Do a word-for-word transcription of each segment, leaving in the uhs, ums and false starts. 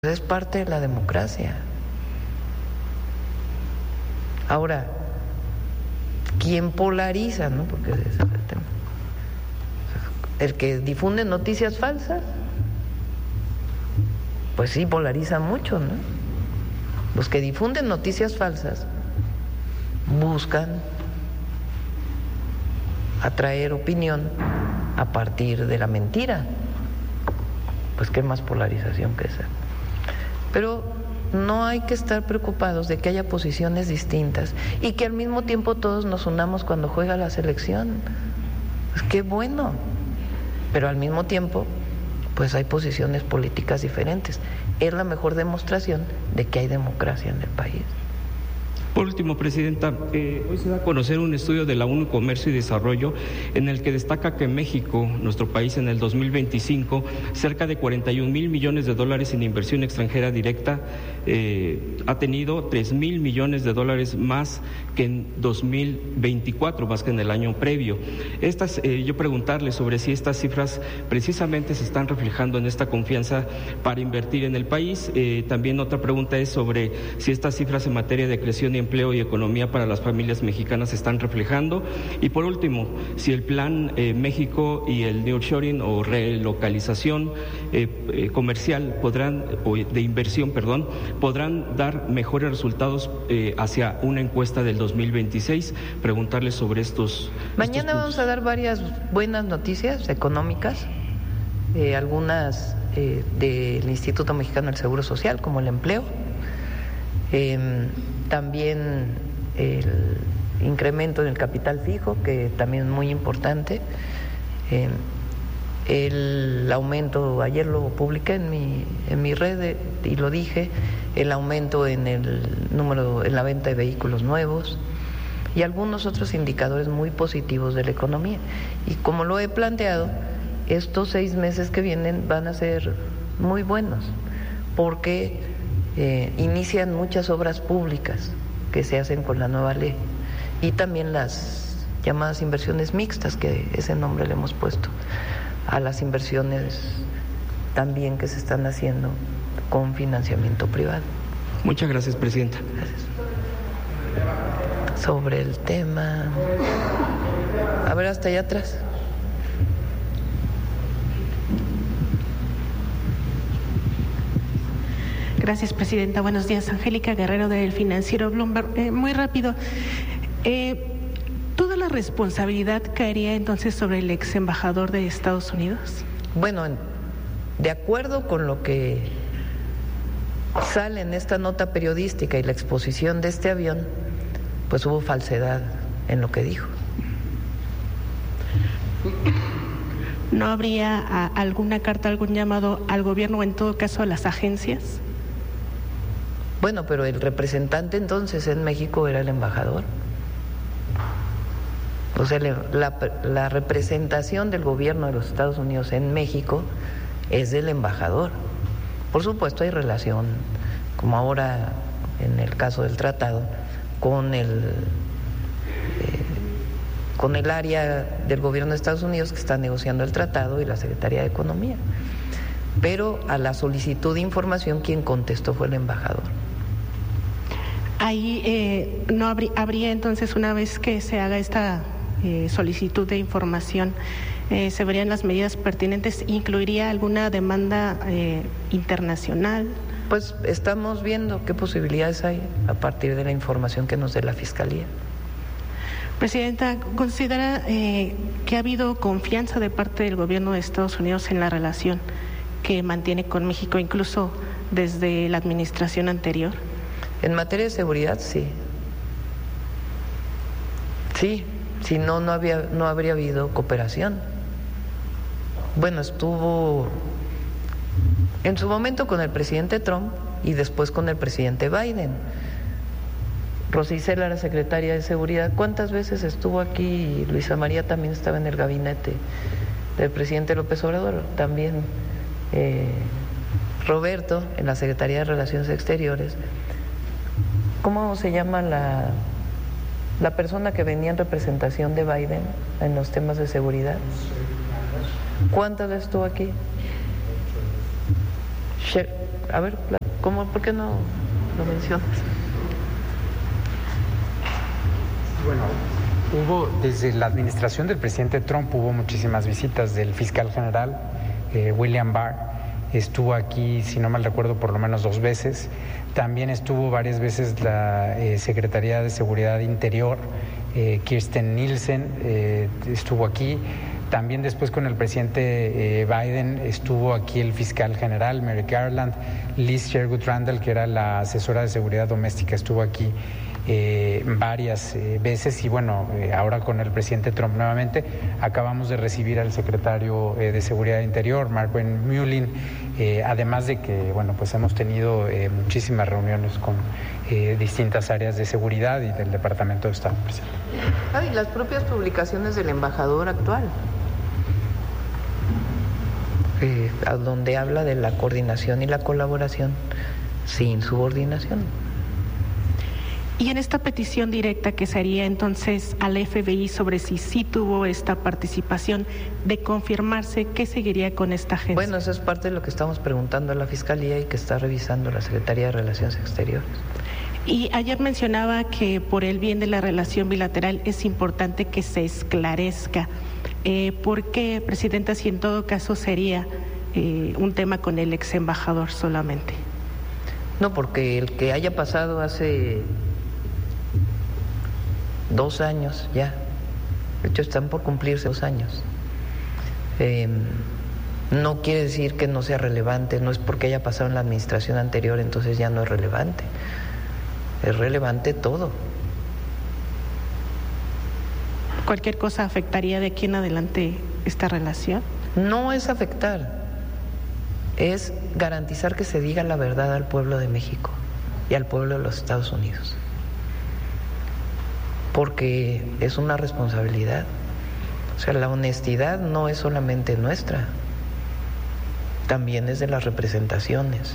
Es parte de la democracia. Ahora, ¿quién polariza, no? Porque ese es el tema. El que difunde noticias falsas, pues sí polariza mucho, ¿no? Los que difunden noticias falsas buscan atraer opinión a partir de la mentira. Pues qué más polarización que esa. Pero no hay que estar preocupados de que haya posiciones distintas y que al mismo tiempo todos nos unamos cuando juega la selección. Pues qué bueno. Pero al mismo tiempo, pues hay posiciones políticas diferentes. Es la mejor demostración de que hay democracia en el país. Por último, Presidenta, eh, hoy se da a conocer un estudio de la ONU Comercio y Desarrollo en el que destaca que México, nuestro país, en el dos mil veinticinco, cerca de cuarenta y un mil millones de dólares en inversión extranjera directa, eh, ha tenido tres mil millones de dólares más que en dos mil veinticuatro, más que en el año previo. Estas, eh, yo preguntarle sobre si estas cifras precisamente se están reflejando en esta confianza para invertir en el país. Eh, también otra pregunta es sobre si estas cifras en materia de creación y empleo y economía para las familias mexicanas se están reflejando. Y por último, si el plan eh, México y el nearshoring o relocalización eh, eh, comercial podrán, o de inversión, perdón, podrán dar mejores resultados eh, hacia una encuesta del dos mil veintiséis. Preguntarles sobre estos. Mañana estos vamos a dar varias buenas noticias económicas, eh, algunas eh, del Instituto Mexicano del Seguro Social, como el empleo. Eh, También el incremento en el capital fijo, que también es muy importante. Eh, el aumento, ayer lo publiqué en mi, en mi red y lo dije, el aumento en el número, en la venta de vehículos nuevos y algunos otros indicadores muy positivos de la economía. Y como lo he planteado, estos seis meses que vienen van a ser muy buenos, porque Eh, inician muchas obras públicas que se hacen con la nueva ley y también las llamadas inversiones mixtas, que ese nombre le hemos puesto a las inversiones también que se están haciendo con financiamiento privado. Muchas gracias, Presidenta. Gracias. Sobre el tema, a ver, hasta allá atrás. Gracias, Presidenta. Buenos días. Angélica Guerrero, del Financiero Bloomberg. Eh, muy rápido. Eh, ¿Toda la responsabilidad caería entonces sobre el ex embajador de Estados Unidos? Bueno, de acuerdo con lo que sale en esta nota periodística y la exposición de este avión, pues hubo falsedad en lo que dijo. ¿No habría a, alguna carta, algún llamado al gobierno o en todo caso a las agencias? Bueno, pero el representante entonces en México era el embajador. O sea, la, la representación del gobierno de los Estados Unidos en México es del embajador. Por supuesto hay relación, como ahora en el caso del tratado, con el, eh, con el área del gobierno de Estados Unidos que está negociando el tratado y la Secretaría de Economía. Pero a la solicitud de información quien contestó fue el embajador. Ahí eh, no habría, habría entonces, una vez que se haga esta eh, solicitud de información, eh, se verían las medidas pertinentes. ¿Incluiría alguna demanda eh, internacional? Pues estamos viendo qué posibilidades hay a partir de la información que nos dé la Fiscalía. Presidenta, ¿considera eh, que ha habido confianza de parte del gobierno de Estados Unidos en la relación que mantiene con México, incluso desde la administración anterior? En materia de seguridad, sí. Sí, si no, no había, no habría habido cooperación. Bueno, estuvo en su momento con el presidente Trump y después con el presidente Biden. Rosy Isela era secretaria de Seguridad. ¿Cuántas veces estuvo aquí? Luisa María también estaba en el gabinete del presidente López Obrador. También eh, Roberto en la Secretaría de Relaciones Exteriores. ¿Cómo se llama la, la persona que venía en representación de Biden en los temas de seguridad? ¿Cuántas veces estuvo aquí? A ver, ¿cómo, ¿por qué no lo mencionas? Bueno, hubo, desde la administración del presidente Trump, hubo muchísimas visitas del fiscal general, eh, William Barr. Estuvo aquí, si no mal recuerdo, por lo menos dos veces. También estuvo varias veces la eh, Secretaría de Seguridad Interior, eh, Kirstjen Nielsen, eh, estuvo aquí. También después con el presidente eh, Biden estuvo aquí el fiscal general, Merrick Garland, Liz Sherwood Randall, que era la asesora de seguridad doméstica, estuvo aquí eh, varias eh, veces. Y bueno, eh, ahora con el presidente Trump nuevamente, acabamos de recibir al secretario eh, de Seguridad Interior, Mark Van Mullin, eh, además de que, bueno, pues hemos tenido eh, muchísimas reuniones con eh, distintas áreas de seguridad y del Departamento de Estado. Ah, y las propias publicaciones del embajador actual. Eh, donde habla de la coordinación y la colaboración sin subordinación. Y en esta petición directa que sería entonces al F B I sobre si sí tuvo esta participación, de confirmarse, ¿qué seguiría con esta agencia? Bueno, eso es parte de lo que estamos preguntando a la Fiscalía y que está revisando la Secretaría de Relaciones Exteriores. Y ayer mencionaba que por el bien de la relación bilateral es importante que se esclarezca. Eh, ¿Por qué, Presidenta, si en todo caso sería eh, un tema con el ex embajador solamente? No, porque el que haya pasado hace dos años ya, de hecho están por cumplirse dos años, eh, no quiere decir que no sea relevante, no es porque haya pasado en la administración anterior, entonces ya no es relevante, es relevante todo. ¿Cualquier cosa afectaría de aquí en adelante esta relación? No es afectar, es garantizar que se diga la verdad al pueblo de México y al pueblo de los Estados Unidos, porque es una responsabilidad. O sea, la honestidad no es solamente nuestra, también es de las representaciones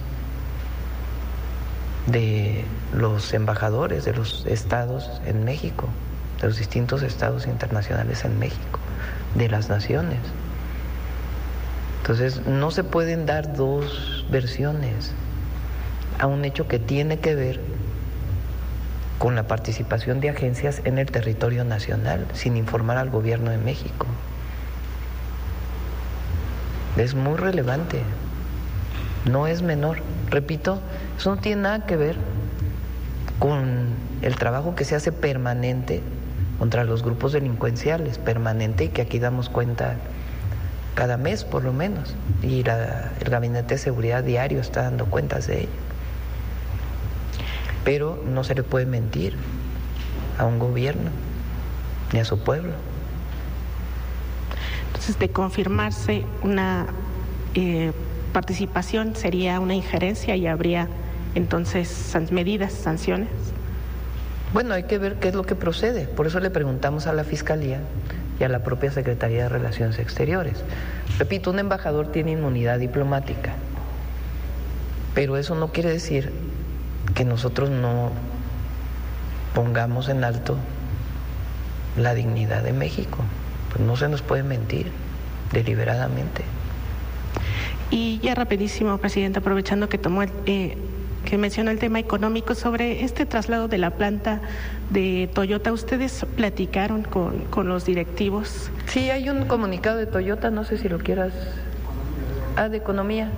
de los embajadores de los estados en México, de los distintos estados internacionales en México, de las naciones. Entonces, no se pueden dar dos versiones a un hecho que tiene que ver con la participación de agencias en el territorio nacional, sin informar al gobierno de México. Es muy relevante, no es menor. Repito, eso no tiene nada que ver con el trabajo que se hace permanente contra los grupos delincuenciales, permanente, y que aquí damos cuenta cada mes por lo menos, y la, el Gabinete de Seguridad diario está dando cuentas de ello. Pero no se le puede mentir a un gobierno ni a su pueblo. Entonces, de confirmarse una eh, participación, sería una injerencia y habría entonces medidas, sanciones. Bueno, hay que ver qué es lo que procede. Por eso le preguntamos a la Fiscalía y a la propia Secretaría de Relaciones Exteriores. Repito, un embajador tiene inmunidad diplomática, pero eso no quiere decir que nosotros no pongamos en alto la dignidad de México. Pues no se nos puede mentir deliberadamente. Y ya rapidísimo, Presidenta, aprovechando que tomó el, eh, que mencionó el tema económico, sobre este traslado de la planta de Toyota, ¿ustedes platicaron con, con los directivos? Sí, hay un comunicado de Toyota, no sé si lo quieras. Ah, de economía.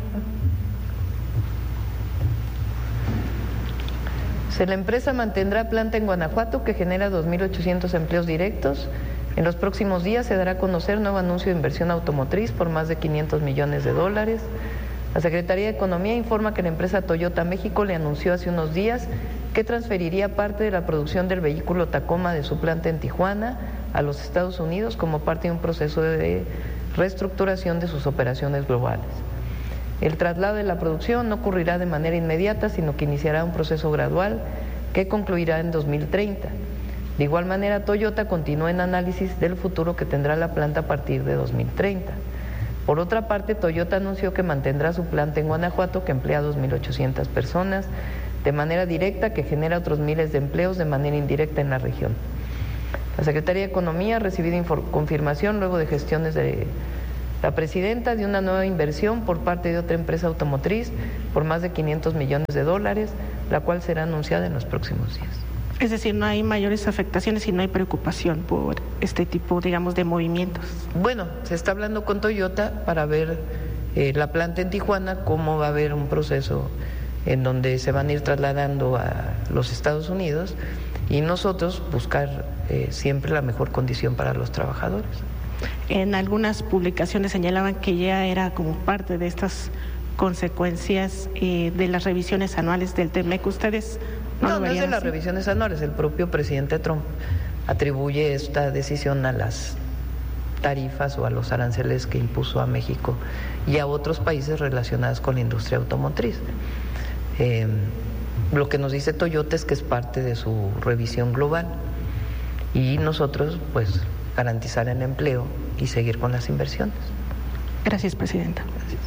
La empresa mantendrá planta en Guanajuato que genera dos mil ochocientos empleos directos. En los próximos días se dará a conocer nuevo anuncio de inversión automotriz por más de quinientos millones de dólares. La Secretaría de Economía informa que la empresa Toyota México le anunció hace unos días que transferiría parte de la producción del vehículo Tacoma de su planta en Tijuana a los Estados Unidos como parte de un proceso de reestructuración de sus operaciones globales. El traslado de la producción no ocurrirá de manera inmediata, sino que iniciará un proceso gradual que concluirá en dos mil treinta. De igual manera, Toyota continúa en análisis del futuro que tendrá la planta a partir de dos mil treinta. Por otra parte, Toyota anunció que mantendrá su planta en Guanajuato, que emplea a dos mil ochocientas personas de manera directa, que genera otros miles de empleos de manera indirecta en la región. La Secretaría de Economía ha recibido confirmación luego de gestiones de La presidenta de una nueva inversión por parte de otra empresa automotriz por más de quinientos millones de dólares, la cual será anunciada en los próximos días. Es decir, no hay mayores afectaciones y no hay preocupación por este tipo, digamos, de movimientos. Bueno, se está hablando con Toyota para ver eh, la planta en Tijuana, cómo va a haber un proceso en donde se van a ir trasladando a los Estados Unidos y nosotros buscar eh, siempre la mejor condición para los trabajadores. En algunas publicaciones señalaban que ya era como parte de estas consecuencias eh, de las revisiones anuales del T M E C. ¿Ustedes no, no lo no es de veían las así? revisiones anuales. El propio presidente Trump atribuye esta decisión a las tarifas o a los aranceles que impuso a México y a otros países relacionados con la industria automotriz. Eh, lo que nos dice Toyota es que es parte de su revisión global y nosotros pues garantizar el empleo y seguir con las inversiones. Gracias, presidenta. Gracias.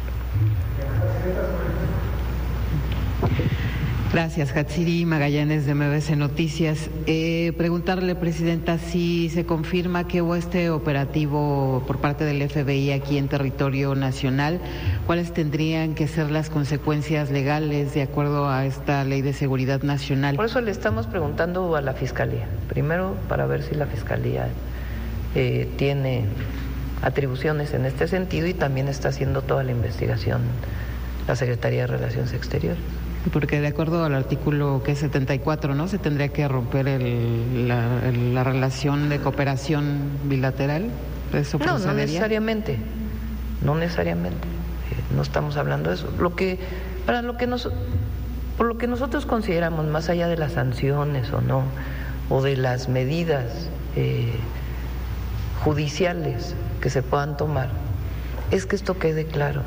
Gracias, Hatsiri Magallanes de M B C Noticias. Eh, preguntarle, presidenta, si se confirma que hubo este operativo por parte del F B I aquí en territorio nacional, ¿cuáles tendrían que ser las consecuencias legales de acuerdo a esta Ley de Seguridad Nacional? Por eso le estamos preguntando a la Fiscalía, primero para ver si la Fiscalía eh, tiene atribuciones en este sentido y también está haciendo toda la investigación la Secretaría de Relaciones Exteriores. Porque de acuerdo al artículo que es setenta y cuatro, ¿no? Se tendría que romper el, la, el, la relación de cooperación bilateral. ¿Eso no, procedería? no necesariamente, no necesariamente. Eh, no estamos hablando de eso. Lo que, para lo que nos, por lo que nosotros consideramos, más allá de las sanciones o no, o de las medidas eh, judiciales que se puedan tomar, es que esto quede claro.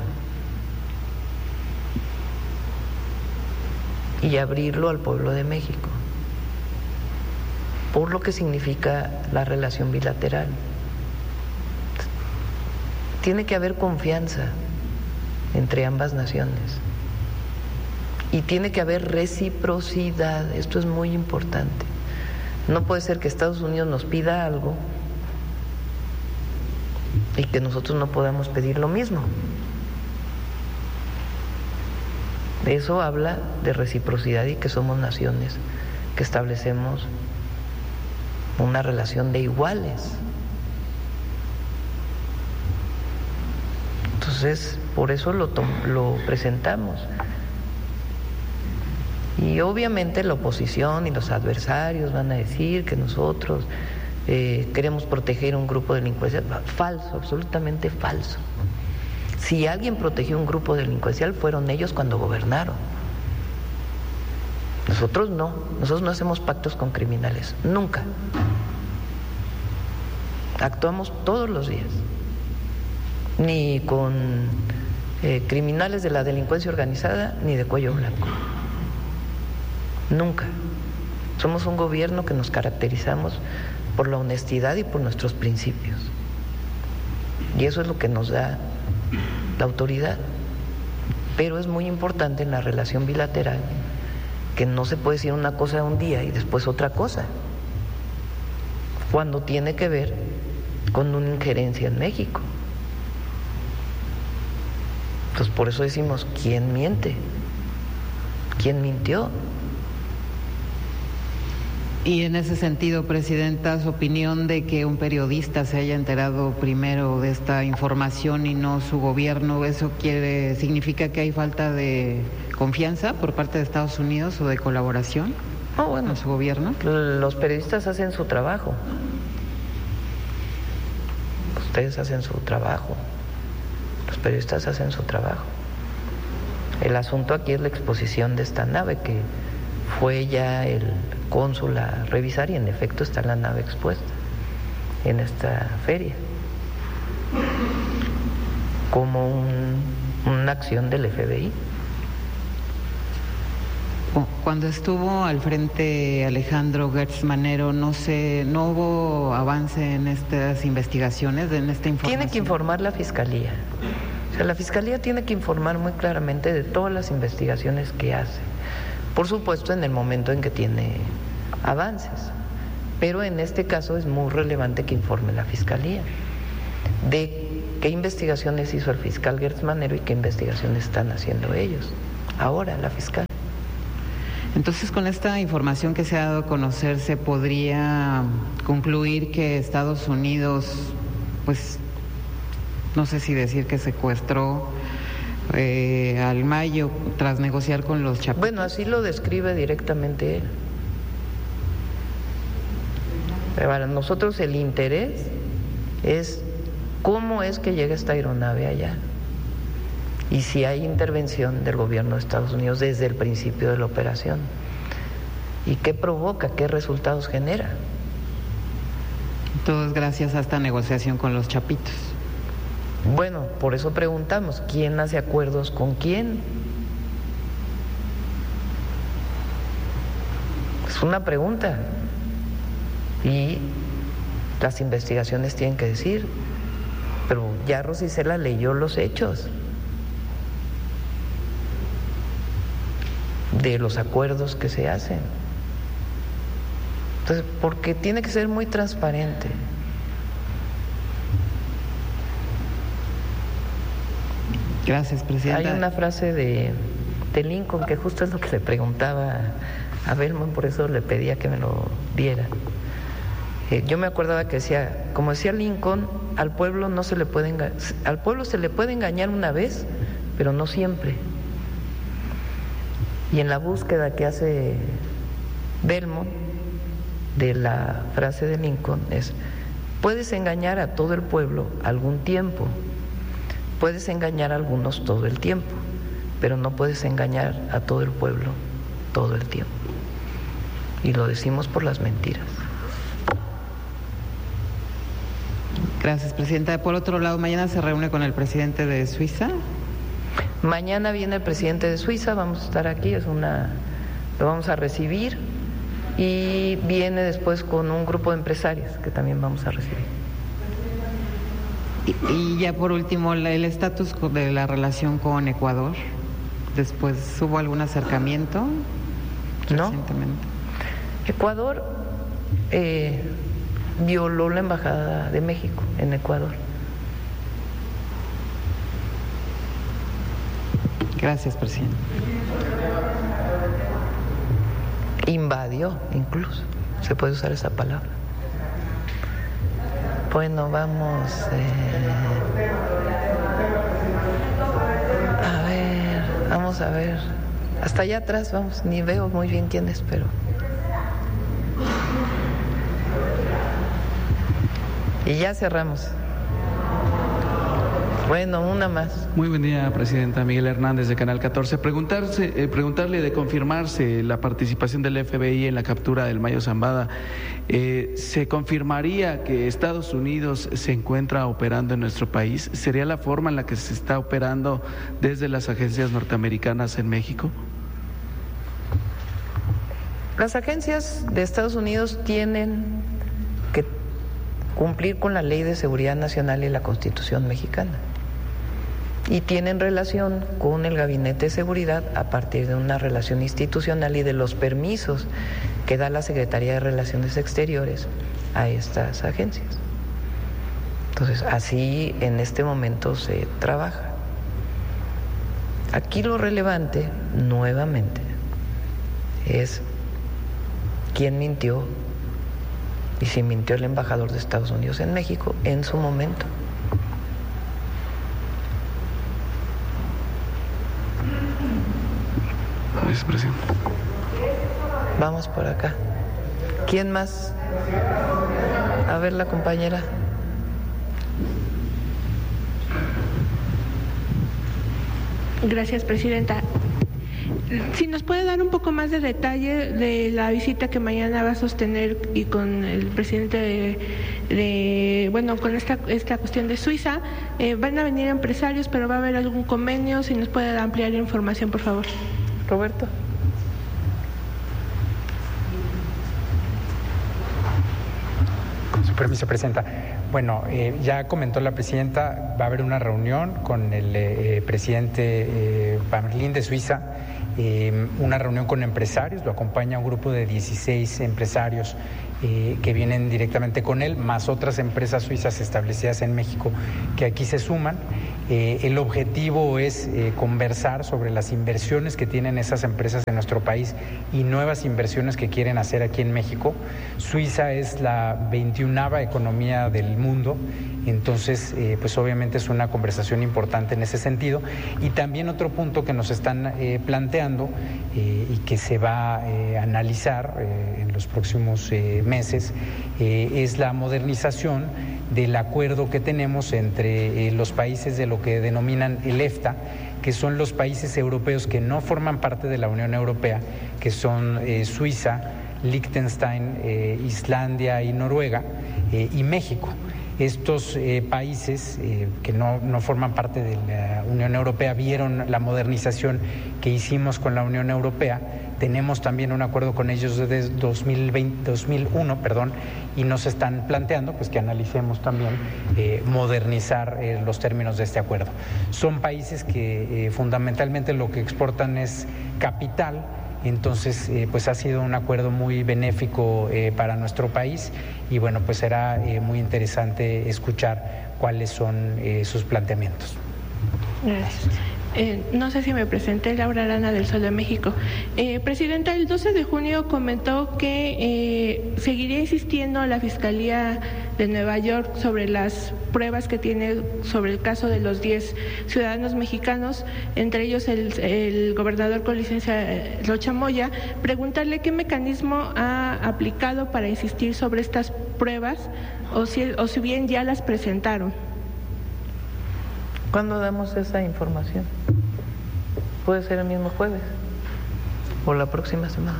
Y abrirlo al pueblo de México, por lo que significa la relación bilateral. Tiene que haber confianza entre ambas naciones y tiene que haber reciprocidad, esto es muy importante. No puede ser que Estados Unidos nos pida algo y que nosotros no podamos pedir lo mismo. Eso habla de reciprocidad y que somos naciones que establecemos una relación de iguales. Entonces, por eso lo, lo presentamos. Y obviamente la oposición y los adversarios van a decir que nosotros eh, queremos proteger un grupo delincuencial. Falso, absolutamente falso. Si alguien protegió un grupo delincuencial, fueron ellos cuando gobernaron. Nosotros no, nosotros no hacemos pactos con criminales, nunca. Actuamos todos los días, ni con eh, criminales de la delincuencia organizada, ni de cuello blanco. Nunca. Somos un gobierno que nos caracterizamos por la honestidad y por nuestros principios. Y eso es lo que nos da la autoridad. Pero es muy importante en la relación bilateral que no se puede decir una cosa un día y después otra cosa, cuando tiene que ver con una injerencia en México. Entonces por eso decimos, ¿quién miente? ¿Quién mintió? Y en ese sentido, presidenta, su opinión de que un periodista se haya enterado primero de esta información y no su gobierno, ¿eso quiere significa que hay falta de confianza por parte de Estados Unidos o de colaboración oh, bueno, con su gobierno? Los periodistas hacen su trabajo. Ustedes hacen su trabajo. Los periodistas hacen su trabajo. El asunto aquí es la exposición de esta nave que fue ya el cónsul a revisar y en efecto está la nave expuesta en esta feria como un, una acción del F B I. Cuando estuvo al frente Alejandro Gertz Manero, no sé, no hubo avance en estas investigaciones, en esta información. Tiene que informar la Fiscalía. O sea, la Fiscalía tiene que informar muy claramente de todas las investigaciones que hace. Por supuesto, en el momento en que tiene avances, pero en este caso es muy relevante que informe la Fiscalía de qué investigaciones hizo el fiscal Gertz Manero y qué investigaciones están haciendo ellos. Ahora, la fiscal. Entonces, con esta información que se ha dado a conocer, ¿se podría concluir que Estados Unidos, pues, no sé si decir que secuestró eh, al Mayo tras negociar con los chapitos? Bueno, así lo describe directamente él. Para nosotros el interés es cómo es que llega esta aeronave allá y si hay intervención del gobierno de Estados Unidos desde el principio de la operación y qué provoca, qué resultados genera. Todo es gracias a esta negociación con los chapitos. Bueno, por eso preguntamos, ¿quién hace acuerdos con quién? Es una pregunta y las investigaciones tienen que decir, pero ya Rosicela leyó los hechos de los acuerdos que se hacen. Entonces, porque tiene que ser muy transparente. Gracias, presidenta. Hay una frase de, de Lincoln que justo es lo que le preguntaba a Belmont, por eso le pedía que me lo diera. Eh, yo me acordaba que decía, como decía Lincoln, al pueblo no se le puede enga- al pueblo se le puede engañar una vez, pero no siempre. Y en la búsqueda que hace Belmont de la frase de Lincoln es: puedes engañar a todo el pueblo algún tiempo, puedes engañar a algunos todo el tiempo, pero no puedes engañar a todo el pueblo todo el tiempo. Y lo decimos por las mentiras. Gracias, presidenta. Por otro lado, mañana se reúne con el presidente de Suiza. Mañana viene el presidente de Suiza, vamos a estar aquí, es una, lo vamos a recibir, y viene después con un grupo de empresarios que también vamos a recibir. Y, y ya por último, la, el estatus de la relación con Ecuador. Después, ¿hubo algún acercamiento No. recientemente? Ecuador eh, violó la embajada de México en Ecuador. Gracias, presidente. Invadió, incluso, se puede usar esa palabra. Bueno, vamos eh, a ver, vamos a ver, hasta allá atrás, vamos, ni veo muy bien quién es, pero y ya cerramos. Bueno, una más. Muy buen día, presidenta. Miguel Hernández, de Canal catorce. Preguntarse, eh, preguntarle de confirmarse la participación del F B I en la captura del Mayo Zambada. Eh, ¿Se confirmaría que Estados Unidos se encuentra operando en nuestro país? ¿Sería la forma en la que se está operando desde las agencias norteamericanas en México? Las agencias de Estados Unidos tienen que cumplir con la Ley de Seguridad Nacional y la Constitución mexicana. Y tienen relación con el Gabinete de Seguridad a partir de una relación institucional y de los permisos que da la Secretaría de Relaciones Exteriores a estas agencias. Entonces, así en este momento se trabaja. Aquí lo relevante, nuevamente, es quién mintió y si mintió el embajador de Estados Unidos en México en su momento. Vicepresidente. Vamos por acá. ¿Quién más? A ver, la compañera. Gracias, presidenta. Si nos puede dar un poco más de detalle de la visita que mañana va a sostener y con el presidente de, de bueno, con esta esta cuestión de Suiza, eh, van a venir empresarios, pero va a haber algún convenio. Si nos puede ampliar información, por favor. Roberto. Con su permiso, presidenta. Bueno, eh, ya comentó la presidenta, va a haber una reunión con el eh, presidente eh, Van Berlín de Suiza eh, una reunión con empresarios, lo acompaña un grupo de dieciséis empresarios eh, que vienen directamente con él, más otras empresas suizas establecidas en México que aquí se suman. Eh, el objetivo es eh, conversar sobre las inversiones que tienen esas empresas en nuestro país y nuevas inversiones que quieren hacer aquí en México. Suiza es la veintiunava economía del mundo, entonces eh, pues obviamente es una conversación importante en ese sentido. Y también otro punto que nos están eh, planteando eh, y que se va a eh, analizar eh, en los próximos eh, meses eh, es la modernización del acuerdo que tenemos entre eh, los países de lo que denominan el EFTA, que son los países europeos que no forman parte de la Unión Europea, que son eh, Suiza, Liechtenstein, eh, Islandia y Noruega, eh, y México. Estos eh, países eh, que no, no forman parte de la Unión Europea vieron la modernización que hicimos con la Unión Europea. Tenemos también un acuerdo con ellos desde dos mil veinte, dos mil uno, perdón, y nos están planteando pues que analicemos también eh, modernizar eh, los términos de este acuerdo. Son países que eh, fundamentalmente lo que exportan es capital. Entonces, eh, pues ha sido un acuerdo muy benéfico eh, para nuestro país y bueno, pues será eh, muy interesante escuchar cuáles son eh, sus planteamientos. Gracias. Eh, no sé si me presenté, Laura Arana del Sol de México. Eh, Presidenta, el doce de junio comentó que eh, seguiría insistiendo la Fiscalía de Nueva York sobre las pruebas que tiene sobre el caso de los diez ciudadanos mexicanos, entre ellos el, el gobernador con licencia Rocha Moya. Preguntarle qué mecanismo ha aplicado para insistir sobre estas pruebas o si, o si bien ya las presentaron. ¿Cuándo damos esa información? Puede ser el mismo jueves o la próxima semana.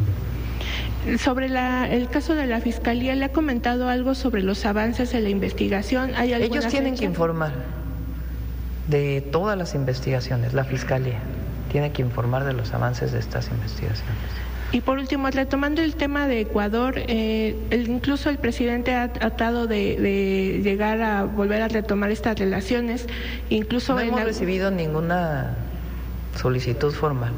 Sobre la, el caso de la Fiscalía, ¿le ha comentado algo sobre los avances en la investigación? ¿Hay Ellos tienen fecha? que informar de todas las investigaciones, la Fiscalía tiene que informar de los avances de estas investigaciones. Y por último, retomando el tema de Ecuador, eh, el, incluso el presidente ha tratado de, de llegar a volver a retomar estas relaciones, incluso... No hemos en... recibido ninguna solicitud formal.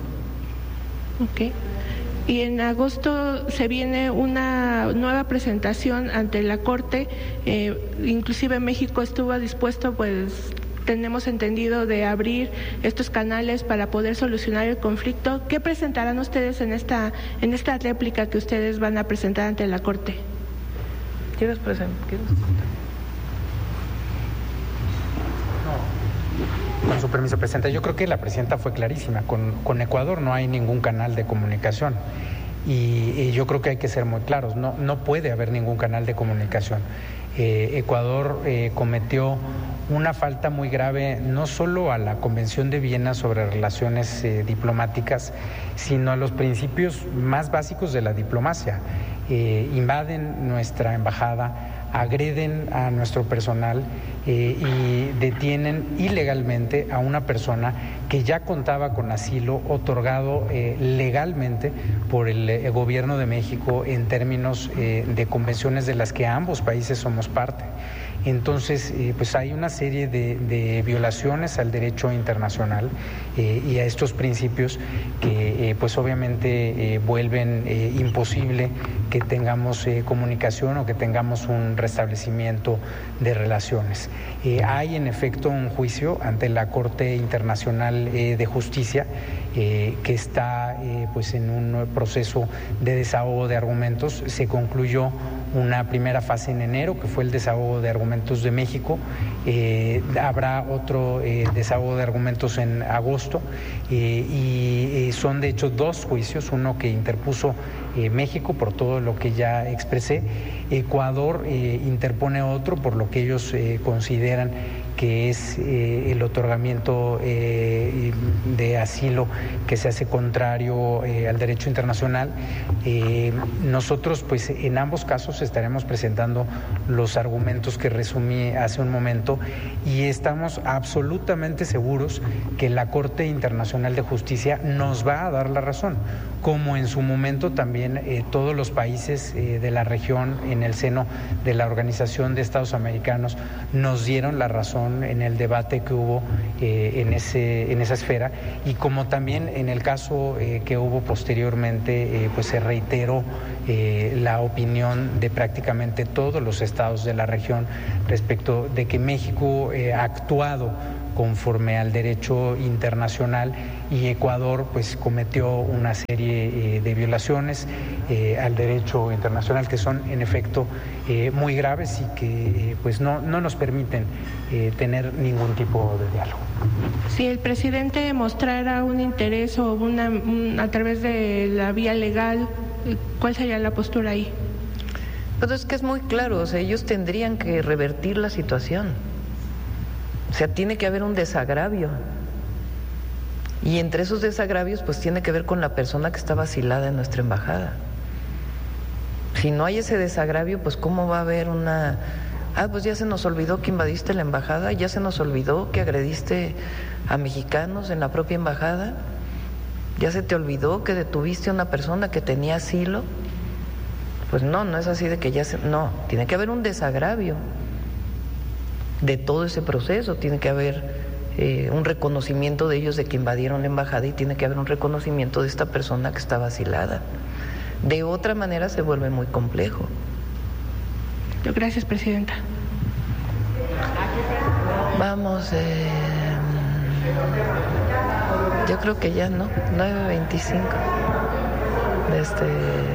Ok. Y en agosto se viene una nueva presentación ante la Corte, eh, inclusive México estuvo dispuesto, pues... tenemos entendido de abrir estos canales para poder solucionar el conflicto. ¿Qué presentarán ustedes en esta en esta réplica que ustedes van a presentar ante la Corte? ¿Quieres presentar? No. Con su permiso, Presidenta. Yo creo que la Presidenta fue clarísima. Con, con Ecuador no hay ningún canal de comunicación. Y, y yo creo que hay que ser muy claros. No, no puede haber ningún canal de comunicación. Eh, Ecuador eh, cometió una falta muy grave no solo a la Convención de Viena sobre relaciones eh, diplomáticas, sino a los principios más básicos de la diplomacia. Eh, invaden nuestra embajada, agreden a nuestro personal eh, y detienen ilegalmente a una persona que ya contaba con asilo otorgado eh, legalmente por el eh, gobierno de México en términos eh, de convenciones de las que ambos países somos parte. Entonces, eh, pues hay una serie de, de violaciones al derecho internacional eh, y a estos principios que, eh, pues obviamente, eh, vuelven eh, imposible que tengamos eh, comunicación o que tengamos un restablecimiento de relaciones. Eh, hay, en efecto, un juicio ante la Corte Internacional eh, de Justicia eh, que está, eh, pues, en un proceso de desahogo de argumentos. Se concluyó una primera fase en enero, que fue el desahogo de argumentos de México. Eh, habrá otro eh, desahogo de argumentos en agosto eh, y eh, son de hecho dos juicios, uno que interpuso eh, México por todo lo que ya expresé. Ecuador eh, interpone otro por lo que ellos eh, consideran que es eh, el otorgamiento eh, de asilo que se hace contrario eh, al derecho internacional. Eh, nosotros, pues, en ambos casos estaremos presentando los argumentos que resumí hace un momento y estamos absolutamente seguros que la Corte Internacional de Justicia nos va a dar la razón, como en su momento también eh, todos los países eh, de la región en el seno de la Organización de Estados Americanos nos dieron la razón razón en el debate que hubo eh, en, ese, en esa esfera, y como también en el caso eh, que hubo posteriormente, eh, pues se reiteró eh, la opinión de prácticamente todos los estados de la región respecto de que México eh, ha actuado conforme al derecho internacional y Ecuador pues cometió una serie eh, de violaciones eh, al derecho internacional que son en efecto eh, muy graves y que eh, pues no, no nos permiten eh, tener ningún tipo de diálogo. Si el presidente mostrara un interés o una un, a través de la vía legal, ¿cuál sería la postura ahí? Pues es que es muy claro, o sea, ellos tendrían que revertir la situación. O sea, tiene que haber un desagravio. Y entre esos desagravios, pues tiene que ver con la persona que está vacilada en nuestra embajada. Si no hay ese desagravio, pues ¿cómo va a haber una... Ah, pues ya se nos olvidó que invadiste la embajada, ya se nos olvidó que agrediste a mexicanos en la propia embajada, ya se te olvidó que detuviste a una persona que tenía asilo. Pues no, no es así de que ya se... No, tiene que haber un desagravio de todo ese proceso, tiene que haber eh, un reconocimiento de ellos de que invadieron la embajada y tiene que haber un reconocimiento de esta persona que está vacilada. De otra manera se vuelve muy complejo. Gracias, presidenta. Vamos, eh, yo creo que ya no, nueve veinticinco. Este...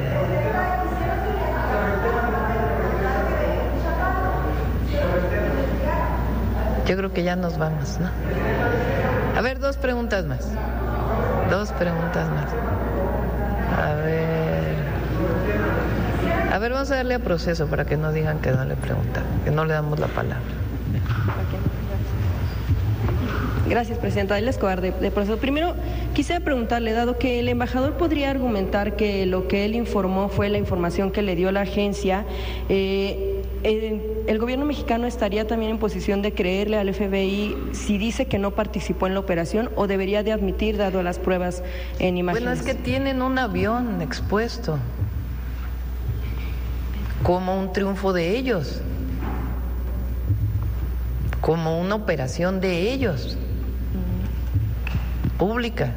Yo creo que ya nos vamos, ¿no? A ver, dos preguntas más. Dos preguntas más. A ver. A ver, vamos a darle a Proceso para que no digan que no le preguntan, que no le damos la palabra. Gracias, presidenta. Adela Escobar, de, de Proceso. Primero, quisiera preguntarle, dado que el embajador podría argumentar que lo que él informó fue la información que le dio la agencia, eh, ¿el gobierno mexicano estaría también en posición de creerle al F B I si dice que no participó en la operación o debería de admitir, dado las pruebas en imágenes? Bueno, es que tienen un avión expuesto como un triunfo de ellos, como una operación de ellos, pública.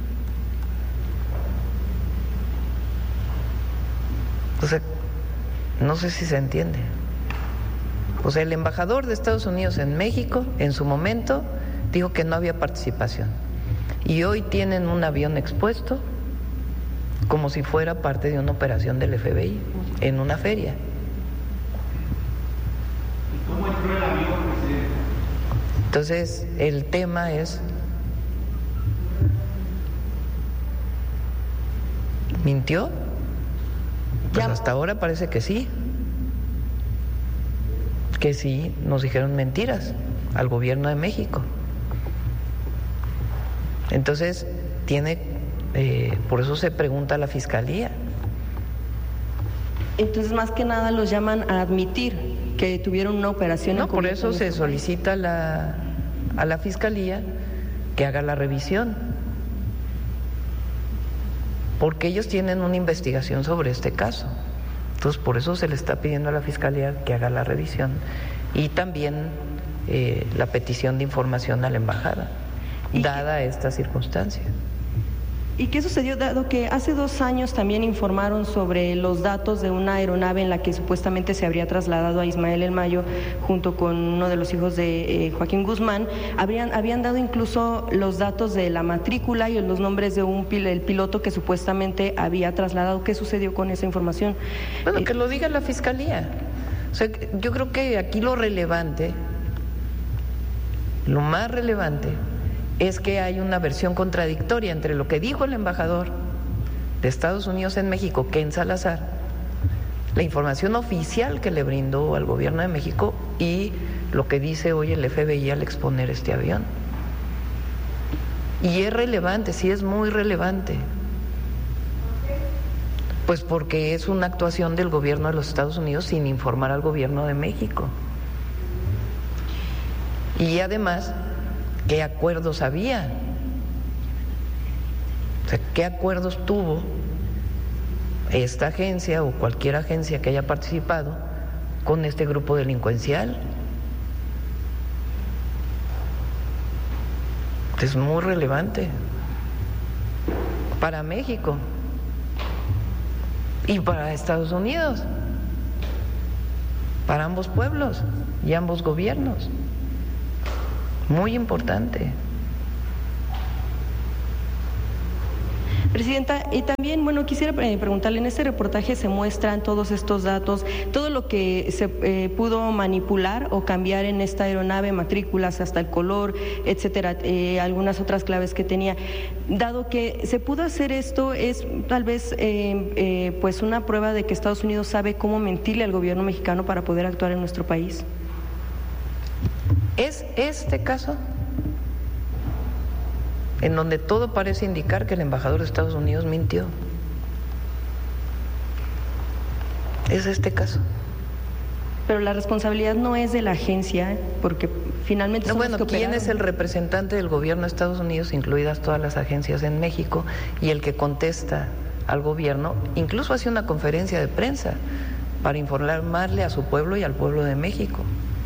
O sea, no sé si se entiende. O sea, el embajador de Estados Unidos en México, en su momento, dijo que no había participación. Y hoy tienen un avión expuesto como si fuera parte de una operación del F B I en una feria. ¿Y cómo entró el avión, presidente? Entonces, el tema es... ¿Mintió? Pues hasta ahora parece que sí. Que sí nos dijeron mentiras al gobierno de México. Entonces, tiene, eh, por eso se pregunta a la Fiscalía. Entonces, más que nada los llaman a admitir que tuvieron una operación. No, por eso se solicita a la, a la Fiscalía que haga la revisión. Porque ellos tienen una investigación sobre este caso. Entonces, por eso se le está pidiendo a la Fiscalía que haga la revisión y también eh, la petición de información a la embajada, dada esta circunstancia. ¿Y qué sucedió, dado que hace dos años también informaron sobre los datos de una aeronave en la que supuestamente se habría trasladado a Ismael El Mayo junto con uno de los hijos de eh, Joaquín Guzmán? Habrían, habían dado incluso los datos de la matrícula y los nombres de un pil, el piloto que supuestamente había trasladado. ¿Qué sucedió con esa información? Bueno, eh, que lo diga la Fiscalía. O sea, yo creo que aquí lo relevante, lo más relevante, es que hay una versión contradictoria entre lo que dijo el embajador de Estados Unidos en México, Ken Salazar, la información oficial que le brindó al gobierno de México y lo que dice hoy el F B I al exponer este avión. Y es relevante, sí es muy relevante, pues porque es una actuación del gobierno de los Estados Unidos sin informar al gobierno de México. Y además, ¿qué acuerdos había? O sea, ¿qué acuerdos tuvo esta agencia o cualquier agencia que haya participado con este grupo delincuencial? Es muy relevante para México y para Estados Unidos, para ambos pueblos y ambos gobiernos. Muy importante. Presidenta, y también, bueno, quisiera preguntarle, en este reportaje se muestran todos estos datos, todo lo que se eh, pudo manipular o cambiar en esta aeronave, matrículas, hasta el color, etcétera, eh, algunas otras claves que tenía. Dado que se pudo hacer esto, es tal vez eh, eh, pues una prueba de que Estados Unidos sabe cómo mentirle al gobierno mexicano para poder actuar en nuestro país. ¿Es este caso en donde todo parece indicar que el embajador de Estados Unidos mintió? ¿Es este caso? Pero la responsabilidad no es de la agencia, porque finalmente no, son bueno, los que ¿quién operaron? es el representante del gobierno de Estados Unidos, incluidas todas las agencias en México, y el que contesta al gobierno? Incluso hace una conferencia de prensa para informarle a su pueblo y al pueblo de México,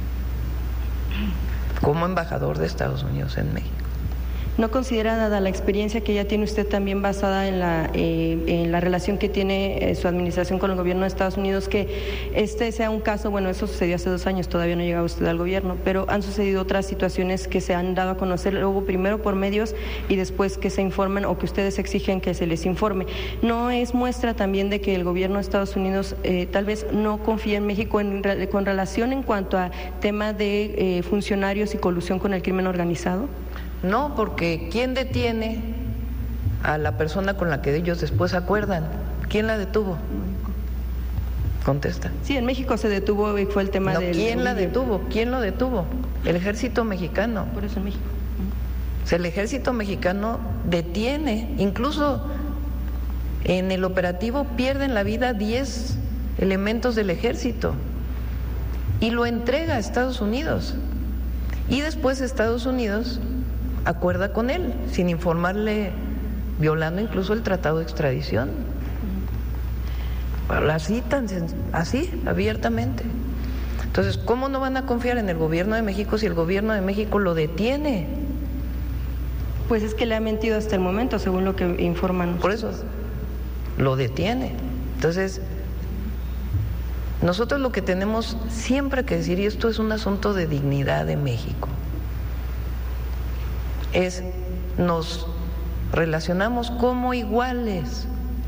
como embajador de Estados Unidos en México. ¿No considera, dada la experiencia que ya tiene usted también basada en la, eh, en la relación que tiene eh, su administración con el gobierno de Estados Unidos, que este sea un caso, bueno, eso sucedió hace dos años, todavía no llegaba usted al gobierno, pero han sucedido otras situaciones que se han dado a conocer luego primero por medios y después que se informan o que ustedes exigen que se les informe? ¿No es muestra también de que el gobierno de Estados Unidos eh, tal vez no confía en México en, con relación en cuanto a tema de eh, funcionarios y colusión con el crimen organizado? No, porque ¿quién detiene a la persona con la que ellos después acuerdan? ¿Quién la detuvo? Contesta. Sí, en México se detuvo y fue el tema no, del... ¿Quién la detuvo? ¿Quién lo detuvo? El ejército mexicano. Por eso en México. O sea, el ejército mexicano detiene, incluso en el operativo pierden la vida diez elementos del ejército y lo entrega a Estados Unidos. Y después Estados Unidos acuerda con él, sin informarle, violando incluso el tratado de extradición. Así, tan, así, abiertamente. Entonces, ¿cómo no van a confiar en el gobierno de México si el gobierno de México lo detiene? Pues es que le ha mentido hasta el momento, según lo que informan. Por eso, lo detiene. Entonces, nosotros lo que tenemos siempre que decir, y esto es un asunto de dignidad de México, es nos relacionamos como iguales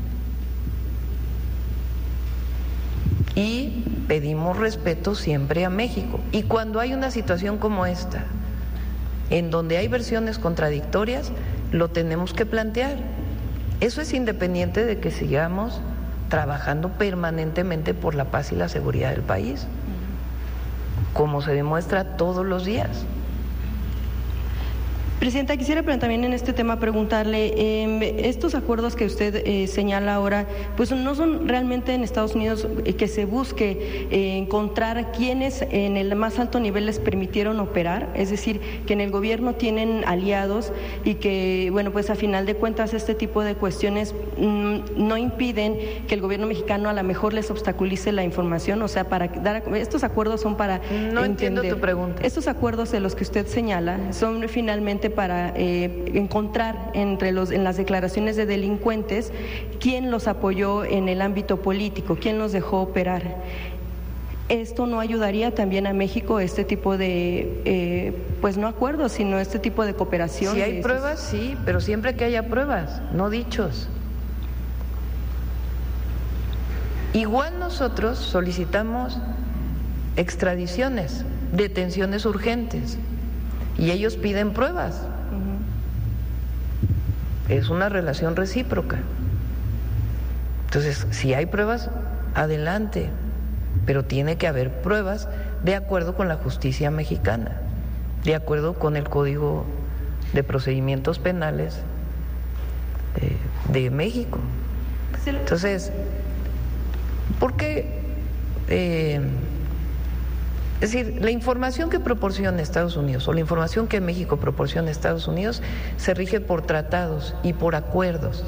y pedimos respeto siempre a México. Y cuando hay una situación como esta, en donde hay versiones contradictorias, lo tenemos que plantear. Eso es independiente de que sigamos trabajando permanentemente por la paz y la seguridad del país, como se demuestra todos los días. Presidenta, quisiera pero también en este tema preguntarle, eh, estos acuerdos que usted eh, señala ahora, pues no son realmente en Estados Unidos eh, que se busque eh, encontrar quienes en el más alto nivel les permitieron operar, es decir, que en el gobierno tienen aliados y que, bueno, pues a final de cuentas este tipo de cuestiones mmm, no impiden que el gobierno mexicano a lo mejor les obstaculice la información, o sea, para dar, estos acuerdos son para No entender, entiendo tu pregunta. Estos acuerdos de los que usted señala son finalmente para eh, encontrar entre los en las declaraciones de delincuentes quién los apoyó en el ámbito político, quién los dejó operar. ¿Esto no ayudaría también a México, este tipo de, eh, pues no acuerdos, sino este tipo de cooperación? Si hay pruebas, sí, pero siempre que haya pruebas, no dichos. Igual nosotros solicitamos extradiciones, detenciones urgentes, y ellos piden pruebas. Es una relación recíproca. Entonces, si hay pruebas, adelante, pero tiene que haber pruebas de acuerdo con la justicia mexicana, de acuerdo con el Código de Procedimientos Penales eh, de México. Entonces, ¿por qué? Eh, Es decir, la información que proporciona Estados Unidos o la información que México proporciona a Estados Unidos se rige por tratados y por acuerdos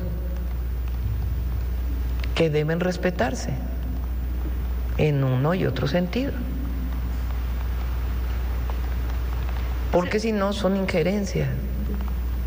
que deben respetarse en uno y otro sentido. Porque si no son injerencias.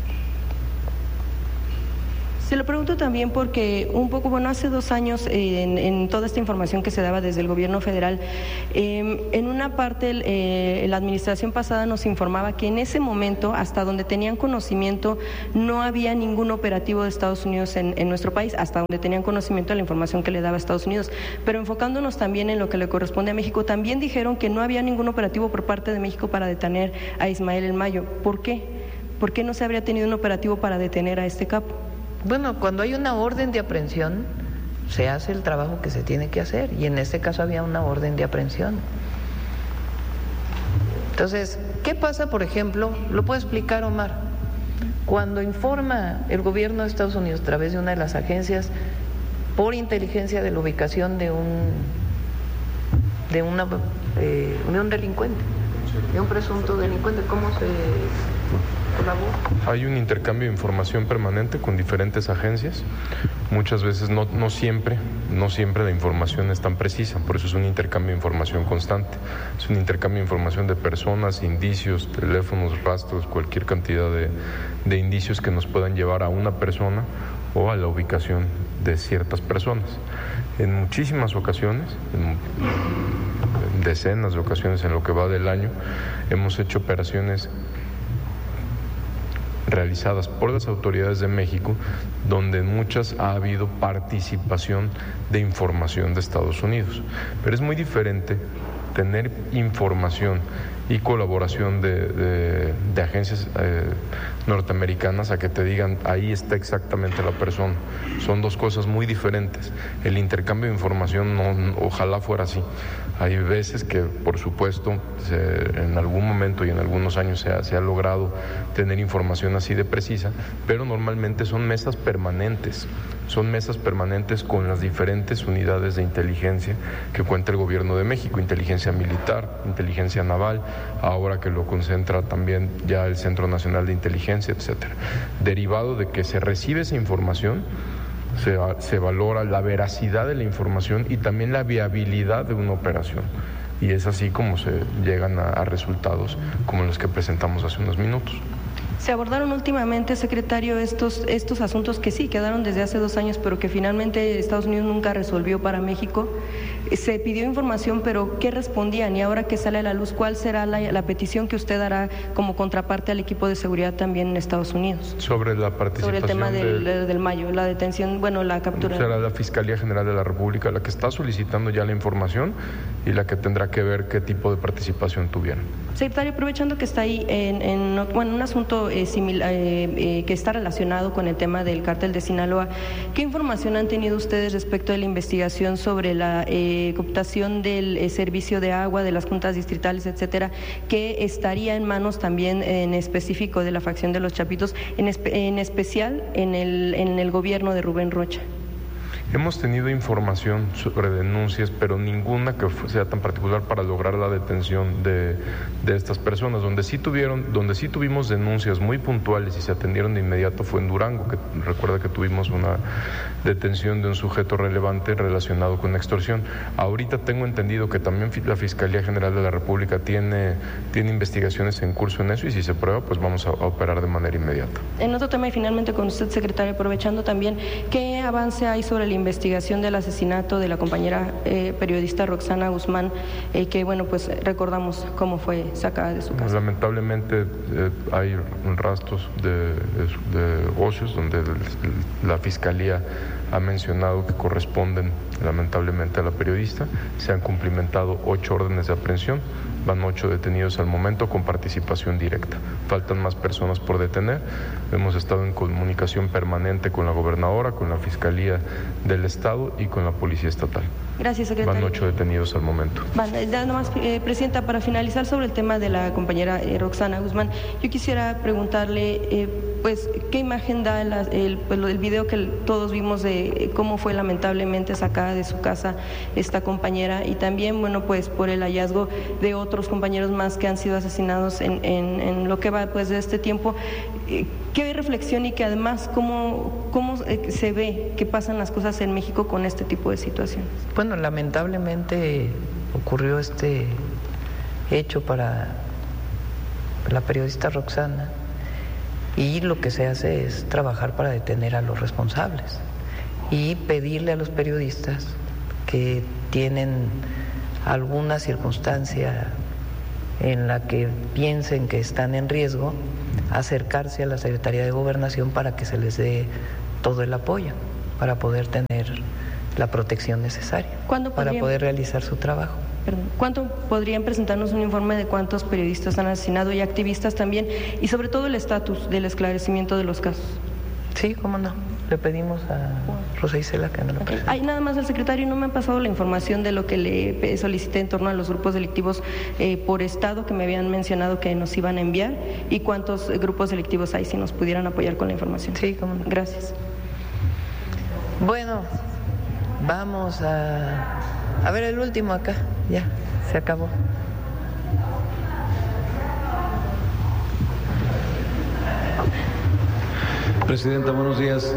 Se lo pregunto también porque un poco, bueno, hace dos años eh, en, en toda esta información que se daba desde el gobierno federal, eh, en una parte eh, la administración pasada nos informaba que en ese momento, hasta donde tenían conocimiento, no había ningún operativo de Estados Unidos en, en nuestro país, hasta donde tenían conocimiento de la información que le daba Estados Unidos. Pero enfocándonos también en lo que le corresponde a México, también dijeron que no había ningún operativo por parte de México para detener a Ismael El Mayo. ¿Por qué? ¿Por qué no se habría tenido un operativo para detener a este capo? Bueno, cuando hay una orden de aprehensión, se hace el trabajo que se tiene que hacer, y en este caso había una orden de aprehensión. Entonces, ¿qué pasa, por ejemplo? Lo puede explicar Omar. Cuando informa el gobierno de Estados Unidos a través de una de las agencias por inteligencia de la ubicación de un de una eh, de un delincuente, de un presunto delincuente, ¿cómo se colabora? Hay un intercambio de información permanente con diferentes agencias. Muchas veces, no, no siempre, no siempre la información es tan precisa, por eso es un intercambio de información constante. Es un intercambio de información de personas, indicios, teléfonos, rastros, cualquier cantidad de, de indicios que nos puedan llevar a una persona o a la ubicación de ciertas personas. En muchísimas ocasiones, en decenas de ocasiones en lo que va del año, hemos hecho operaciones realizadas por las autoridades de México, donde en muchas ha habido participación de información de Estados Unidos. Pero es muy diferente tener información y colaboración de, de, de agencias eh, norteamericanas a que te digan ahí está exactamente la persona. Son dos cosas muy diferentes. El intercambio de información no, ojalá fuera así. Hay veces que, por supuesto, se, en algún momento y en algunos años se ha, se ha logrado tener información así de precisa, pero normalmente son mesas permanentes, son mesas permanentes con las diferentes unidades de inteligencia que cuenta el gobierno de México, inteligencia militar, inteligencia naval, ahora que lo concentra también ya el Centro Nacional de Inteligencia, etcétera. Derivado de que se recibe esa información, Se, se valora la veracidad de la información y también la viabilidad de una operación. Y es así como se llegan a, a resultados como los que presentamos hace unos minutos. Se abordaron últimamente, secretario, estos, estos asuntos que sí quedaron desde hace dos años, pero que finalmente Estados Unidos nunca resolvió para México. Se pidió información, pero ¿qué respondían? Y ahora que sale a la luz, ¿cuál será la, la petición que usted hará como contraparte al equipo de seguridad también en Estados Unidos? Sobre la participación. Sobre el tema del, de, del Mayo, la detención, bueno, la captura. Será la Fiscalía General de la República la que está solicitando ya la información y la que tendrá que ver qué tipo de participación tuvieron. Secretario, aprovechando que está ahí en, en bueno, un asunto eh, similar, eh, eh, que está relacionado con el tema del cártel de Sinaloa, ¿qué información han tenido ustedes respecto de la investigación sobre la eh, cooptación del eh, servicio de agua, de las juntas distritales, etcétera, que estaría en manos también en específico de la facción de los Chapitos, en, espe en especial en el, en el gobierno de Rubén Rocha? Hemos tenido información sobre denuncias, pero ninguna que sea tan particular para lograr la detención de, de estas personas. Donde sí tuvieron, donde sí tuvimos denuncias muy puntuales y se atendieron de inmediato fue en Durango, que recuerda que tuvimos una detención de un sujeto relevante relacionado con extorsión. Ahorita tengo entendido que también la Fiscalía General de la República tiene, tiene investigaciones en curso en eso, y si se prueba, pues vamos a, a operar de manera inmediata. En otro tema, y finalmente con usted, secretario, aprovechando también, ¿qué avance hay sobre el investigación del asesinato de la compañera eh, periodista Roxana Guzmán, eh, que bueno, pues recordamos cómo fue sacada de su casa? Lamentablemente eh, hay rastros de, de ocios donde el, la Fiscalía ha mencionado que corresponden lamentablemente a la periodista. Se han cumplimentado ocho órdenes de aprehensión, van ocho detenidos al momento con participación directa. Faltan más personas por detener. Hemos estado en comunicación permanente con la gobernadora, con la Fiscalía del Estado y con la Policía Estatal. Gracias, secretario. Van ocho detenidos al momento. Van, ya nomás, eh, Presidenta, para finalizar sobre el tema de la compañera eh, Roxana Guzmán, yo quisiera preguntarle, eh, pues, ¿qué imagen da la, el, pues, el video que todos vimos de eh, cómo fue lamentablemente sacada de su casa esta compañera, y también, bueno, pues, por el hallazgo de otros compañeros más que han sido asesinados en, en, en lo que va, pues, de este tiempo? Eh, ¿Qué reflexión y que además cómo, cómo eh, se ve que pasan las cosas en México con este tipo de situaciones? Bueno, lamentablemente ocurrió este hecho para la periodista Roxana, y lo que se hace es trabajar para detener a los responsables y pedirle a los periodistas que tienen alguna circunstancia en la que piensen que están en riesgo, acercarse a la Secretaría de Gobernación para que se les dé todo el apoyo para poder tener la protección necesaria para poder realizar su trabajo. Perdón. ¿Cuánto podrían presentarnos un informe de cuántos periodistas han asesinado y activistas también, y sobre todo el estatus del esclarecimiento de los casos? Sí, cómo no. Le pedimos a Rosa Isela que no lo presente. Hay nada más al secretario, no me han pasado la información de lo que le solicité en torno a los grupos delictivos eh, por estado que me habían mencionado que nos iban a enviar, y cuántos grupos delictivos hay, si nos pudieran apoyar con la información. Sí, cómo no. Gracias. Bueno, vamos a, a ver el último acá. Ya, se acabó. Presidenta, buenos días.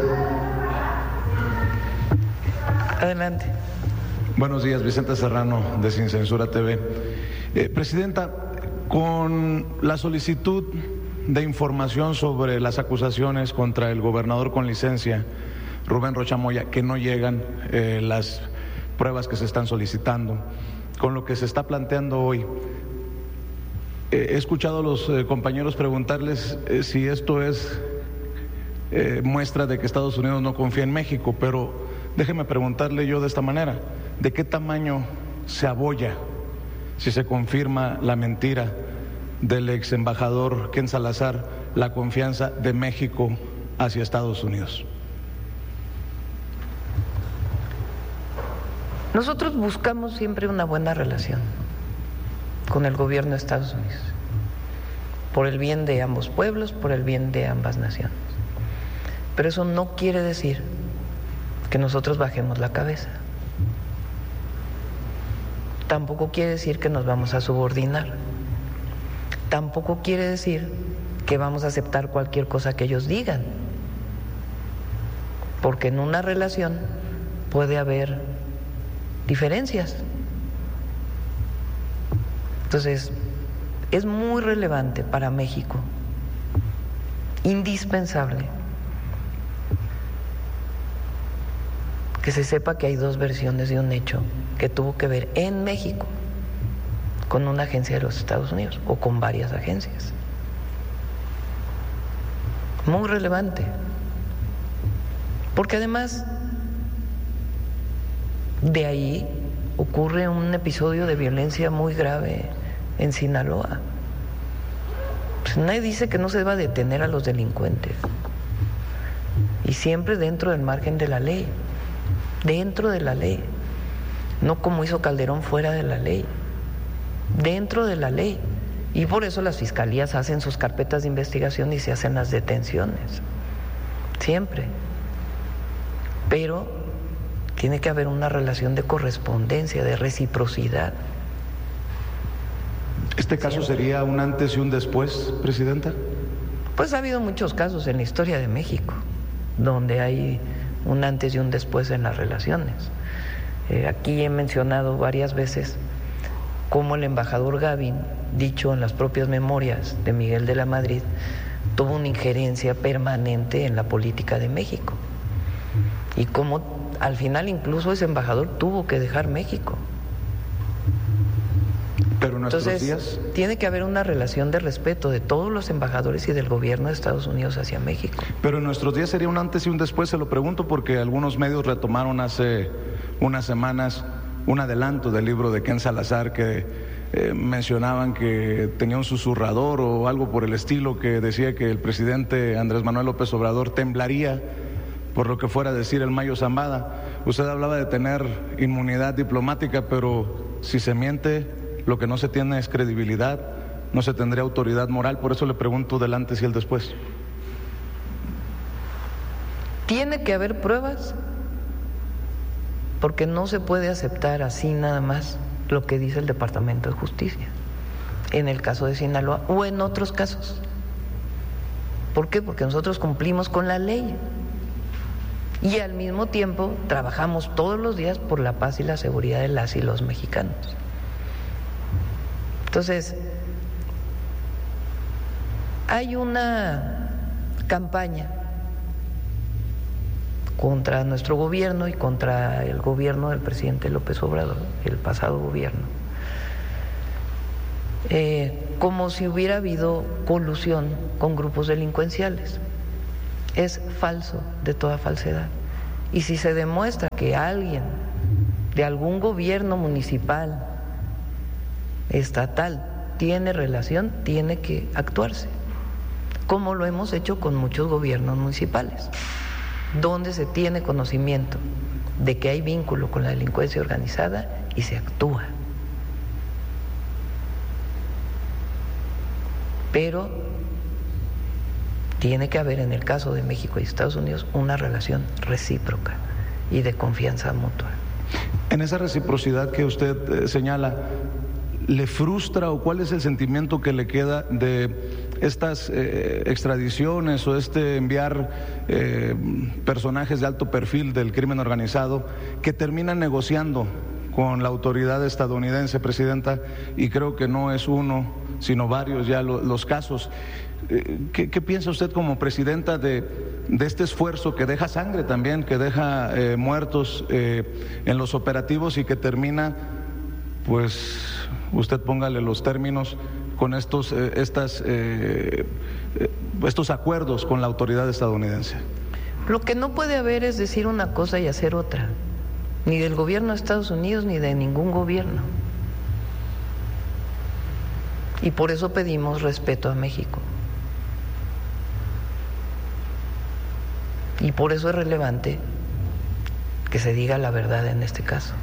Adelante. Buenos días, Vicente Serrano, de Sin Censura T V. Eh, Presidenta, con la solicitud de información sobre las acusaciones contra el gobernador con licencia, Rubén Rocha Moya, que no llegan eh, las pruebas que se están solicitando, con lo que se está planteando hoy, eh, he escuchado a los eh, compañeros preguntarles eh, si esto es Eh, muestra de que Estados Unidos no confía en México, pero déjeme preguntarle yo de esta manera: ¿de qué tamaño se abolla si se confirma la mentira del ex embajador Ken Salazar, la confianza de México hacia Estados Unidos? Nosotros buscamos siempre una buena relación con el gobierno de Estados Unidos, por el bien de ambos pueblos, por el bien de ambas naciones. Pero eso no quiere decir que nosotros bajemos la cabeza. Tampoco quiere decir que nos vamos a subordinar. Tampoco quiere decir que vamos a aceptar cualquier cosa que ellos digan. Porque en una relación puede haber diferencias. Entonces, es muy relevante para México, indispensable, que se sepa que hay dos versiones de un hecho que tuvo que ver en México con una agencia de los Estados Unidos o con varias agencias. Muy relevante. Porque además de ahí ocurre un episodio de violencia muy grave en Sinaloa. Pues nadie dice que no se deba detener a los delincuentes. Y siempre dentro del margen de la ley. Dentro de la ley, no como hizo Calderón fuera de la ley, dentro de la ley. Y por eso las fiscalías hacen sus carpetas de investigación y se hacen las detenciones, siempre. Pero tiene que haber una relación de correspondencia, de reciprocidad. ¿Este caso siempre sería un antes y un después, Presidenta? Pues ha habido muchos casos en la historia de México, donde hay un antes y un después en las relaciones. Eh, aquí he mencionado varias veces cómo el embajador Gavin, dicho en las propias memorias de Miguel de la Madrid, tuvo una injerencia permanente en la política de México. Y cómo al final incluso ese embajador tuvo que dejar México. Pero en nuestros Entonces, días tiene que haber una relación de respeto de todos los embajadores y del gobierno de Estados Unidos hacia México. Pero en nuestros días sería un antes y un después, se lo pregunto porque algunos medios retomaron hace unas semanas un adelanto del libro de Ken Salazar que eh, mencionaban que tenía un susurrador o algo por el estilo, que decía que el presidente Andrés Manuel López Obrador temblaría por lo que fuera a decir el Mayo Zambada. Usted hablaba de tener inmunidad diplomática, pero si se miente, lo que no se tiene es credibilidad, no se tendría autoridad moral. Por eso le pregunto del antes y el después. Tiene que haber pruebas, porque no se puede aceptar así nada más lo que dice el Departamento de Justicia, en el caso de Sinaloa o en otros casos. ¿Por qué? Porque nosotros cumplimos con la ley y al mismo tiempo trabajamos todos los días por la paz y la seguridad de las y los mexicanos. Entonces, hay una campaña contra nuestro gobierno y contra el gobierno del presidente López Obrador, el pasado gobierno, eh, como si hubiera habido colusión con grupos delincuenciales. Es falso, de toda falsedad. Y si se demuestra que alguien de algún gobierno municipal, estatal, tiene relación, tiene que actuarse, como lo hemos hecho con muchos gobiernos municipales, donde se tiene conocimiento de que hay vínculo con la delincuencia organizada y se actúa. Pero tiene que haber, en el caso de México y Estados Unidos, una relación recíproca y de confianza mutua. En esa reciprocidad que usted eh, señala, ¿le frustra o cuál es el sentimiento que le queda de estas eh, extradiciones o este enviar eh, personajes de alto perfil del crimen organizado que terminan negociando con la autoridad estadounidense, Presidenta? Y creo que no es uno, sino varios ya lo, los casos. ¿Qué, ¿Qué piensa usted como presidenta de, de este esfuerzo que deja sangre también, que deja eh, muertos eh, en los operativos y que termina, pues, usted póngale los términos, con estos, eh, estas, eh, estos acuerdos con la autoridad estadounidense? Lo que no puede haber es decir una cosa y hacer otra, ni del gobierno de Estados Unidos ni de ningún gobierno. Y por eso pedimos respeto a México. Y por eso es relevante que se diga la verdad en este caso.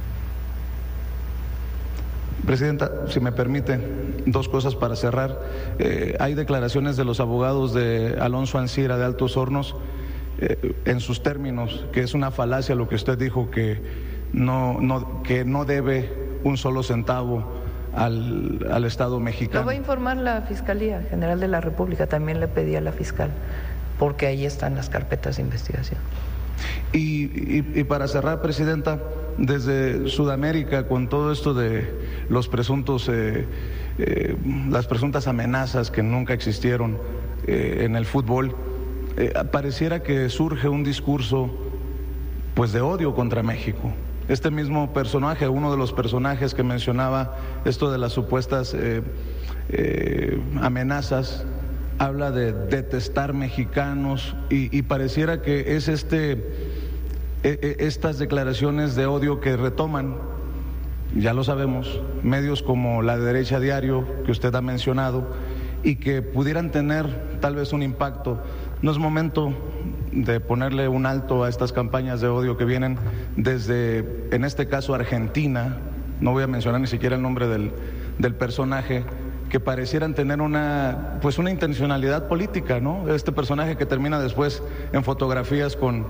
Presidenta, si me permite, dos cosas para cerrar. Eh, hay declaraciones de los abogados de Alonso Ancira de Altos Hornos, eh, en sus términos, que es una falacia lo que usted dijo, que no, no, que no debe un solo centavo al, al Estado mexicano. Lo va a informar la Fiscalía General de la República, también le pedí a la fiscal, porque ahí están las carpetas de investigación. Y, y, y para cerrar, Presidenta, desde Sudamérica, con todo esto de los presuntos, eh, eh, las presuntas amenazas que nunca existieron eh, en el fútbol, eh, pareciera que surge un discurso, pues, de odio contra México. Este mismo personaje, uno de los personajes que mencionaba esto de las supuestas eh, eh, amenazas, habla de detestar mexicanos y, y pareciera que es este, eh, estas declaraciones de odio que retoman, ya lo sabemos, medios como La Derecha Diario, que usted ha mencionado, y que pudieran tener tal vez un impacto. No es momento de ponerle un alto a estas campañas de odio que vienen desde, en este caso, Argentina. No voy a mencionar ni siquiera el nombre del, del personaje, que parecieran tener una, pues, una intencionalidad política, ¿no? Este personaje que termina después en fotografías con,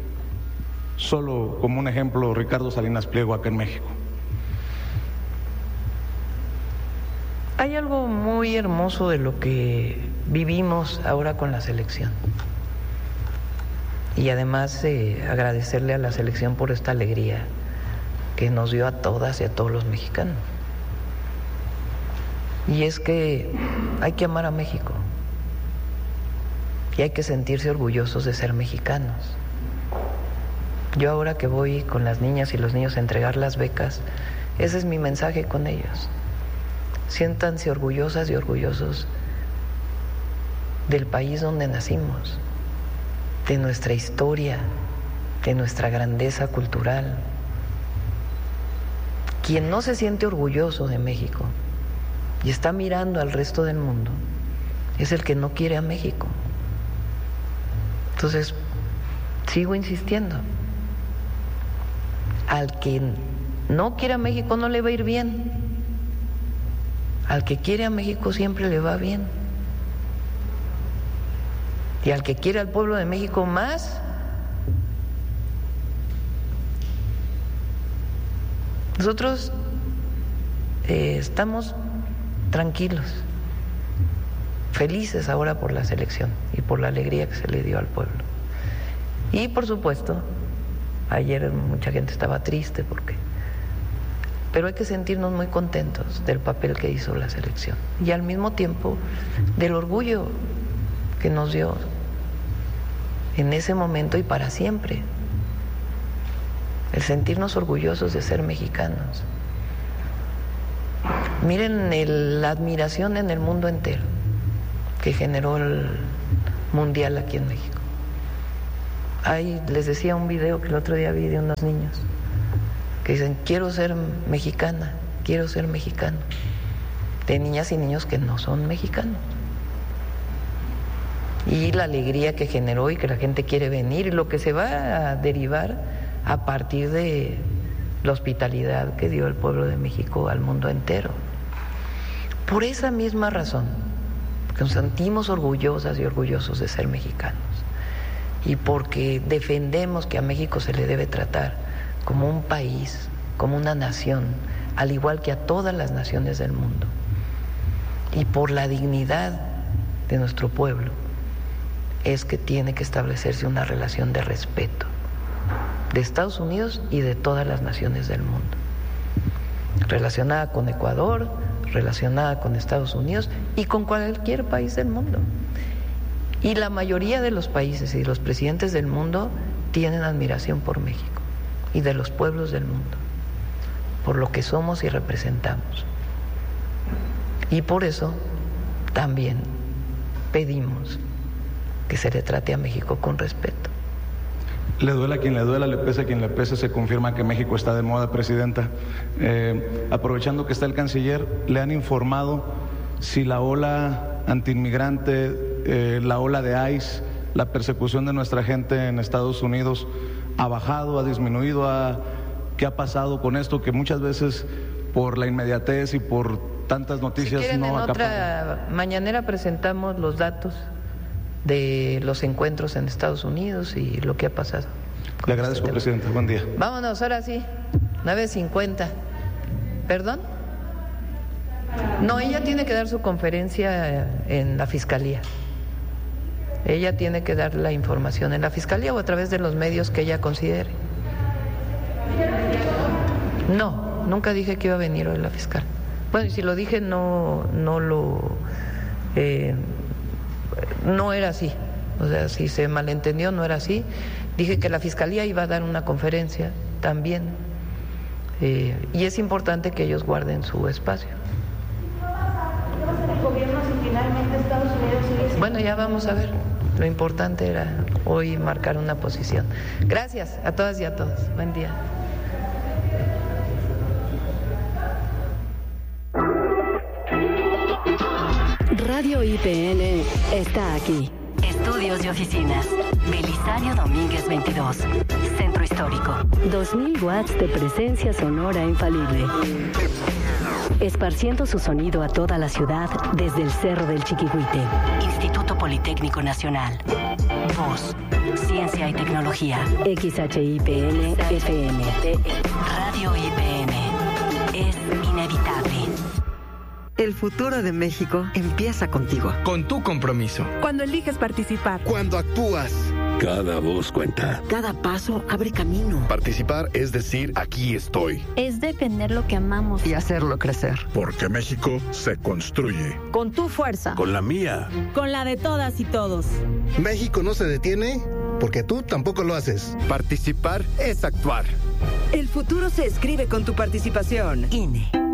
solo como un ejemplo, Ricardo Salinas Pliego acá en México. Hay algo muy hermoso de lo que vivimos ahora con la selección. Y además eh, agradecerle a la selección por esta alegría que nos dio a todas y a todos los mexicanos. Y es que hay que amar a México y hay que sentirse orgullosos de ser mexicanos. Yo ahora que voy con las niñas y los niños a entregar las becas, ese es mi mensaje con ellos. Siéntanse orgullosas y orgullosos del país donde nacimos, de nuestra historia, de nuestra grandeza cultural. Quien no se siente orgulloso de México y está mirando al resto del mundo es el que no quiere a México. Entonces, sigo insistiendo. Al que no quiere a México no le va a ir bien. Al que quiere a México siempre le va bien. Y al que quiere al pueblo de México más, nosotros eh, estamos tranquilos, felices ahora por la selección y por la alegría que se le dio al pueblo. Y por supuesto, ayer mucha gente estaba triste porque, pero hay que sentirnos muy contentos del papel que hizo la selección y al mismo tiempo del orgullo que nos dio en ese momento y para siempre. El sentirnos orgullosos de ser mexicanos. Miren el, la admiración en el mundo entero que generó el mundial aquí en México. Ahí les decía un video que el otro día vi de unos niños que dicen, quiero ser mexicana, quiero ser mexicano. De niñas y niños que no son mexicanos. Y la alegría que generó y que la gente quiere venir y lo que se va a derivar a partir de la hospitalidad que dio el pueblo de México al mundo entero. Por esa misma razón, porque nos sentimos orgullosas y orgullosos de ser mexicanos y porque defendemos que a México se le debe tratar como un país, como una nación, al igual que a todas las naciones del mundo, y por la dignidad de nuestro pueblo, es que tiene que establecerse una relación de respeto de Estados Unidos y de todas las naciones del mundo, relacionada con Ecuador, relacionada con Estados Unidos y con cualquier país del mundo. Y la mayoría de los países y los presidentes del mundo tienen admiración por México y de los pueblos del mundo, por lo que somos y representamos. Y por eso también pedimos que se le trate a México con respeto. Le duela a quien le duela, le pesa a quien le pesa, se confirma que México está de moda, Presidenta. Eh, aprovechando que está el canciller, ¿le han informado si la ola antiinmigrante, eh, la ola de ICE, la persecución de nuestra gente en Estados Unidos ha bajado, ha disminuido? Ha, ¿Qué ha pasado con esto? Que muchas veces por la inmediatez y por tantas noticias si quieren, no en acapa. otra mañanera presentamos los datos de los encuentros en Estados Unidos y lo que ha pasado. Le agradezco, este Presidente. Buen día. Vámonos, ahora sí. nueve cincuenta. ¿Perdón? No, ella tiene que dar su conferencia en la Fiscalía. Ella tiene que dar la información en la Fiscalía o a través de los medios que ella considere. No, nunca dije que iba a venir hoy la fiscal. Bueno, y si lo dije, no, no lo... Eh, no era así. O sea, si se malentendió, no era así. Dije que la Fiscalía iba a dar una conferencia también. Eh, y es importante que ellos guarden su espacio. Bueno, ya vamos a ver. Lo importante era hoy marcar una posición. Gracias a todas y a todos. Buen día. Radio I P N está aquí. Estudios y oficinas. Belisario Domínguez veintidós. Centro Histórico. dos mil watts de presencia sonora infalible. Esparciendo su sonido a toda la ciudad desde el Cerro del Chiquihuite. Instituto Politécnico Nacional. Voz, Ciencia y Tecnología. X H I P N F M. Radio I P N. Es inevitable. El futuro de México empieza contigo. Con tu compromiso. Cuando eliges participar. Cuando actúas. Cada voz cuenta. Cada paso abre camino. Participar es decir, aquí estoy. Es defender lo que amamos. Y hacerlo crecer. Porque México se construye. Con tu fuerza. Con la mía. Con la de todas y todos. México no se detiene porque tú tampoco lo haces. Participar es actuar. El futuro se escribe con tu participación. I N E.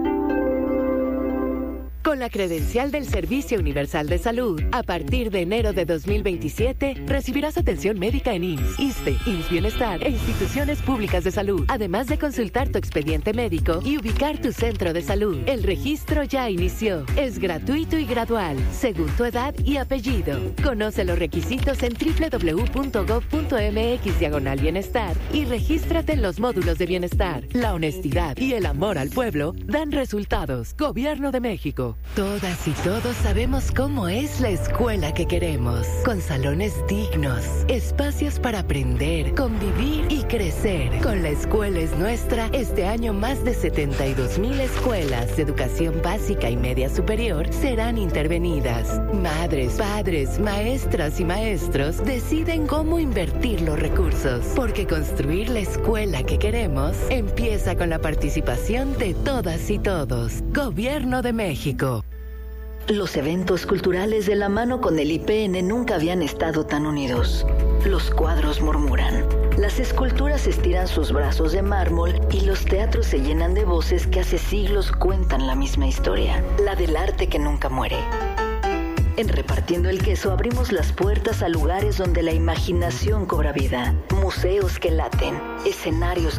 Con la credencial del Servicio Universal de Salud, a partir de enero de dos mil veintisiete, recibirás atención médica en I M S S, ISSSTE, I M S S Bienestar e instituciones públicas de salud, además de consultar tu expediente médico y ubicar tu centro de salud. El registro ya inició. Es gratuito y gradual, según tu edad y apellido. Conoce los requisitos en doble u doble u doble u punto gob punto eme equis diagonal bienestar y regístrate en los módulos de bienestar. La honestidad y el amor al pueblo dan resultados. Gobierno de México. Todas y todos sabemos cómo es la escuela que queremos, con salones dignos, espacios para aprender, convivir y crecer. Con La Escuela es Nuestra, este año más de setenta y dos mil escuelas de educación básica y media superior serán intervenidas. Madres, padres, maestras y maestros deciden cómo invertir los recursos, porque construir la escuela que queremos empieza con la participación de todas y todos. Gobierno de México. Los eventos culturales de la mano con el I P N nunca habían estado tan unidos. Los cuadros murmuran, las esculturas estiran sus brazos de mármol y los teatros se llenan de voces que hace siglos cuentan la misma historia, la del arte que nunca muere. En Repartiendo el Queso abrimos las puertas a lugares donde la imaginación cobra vida, museos que laten, escenarios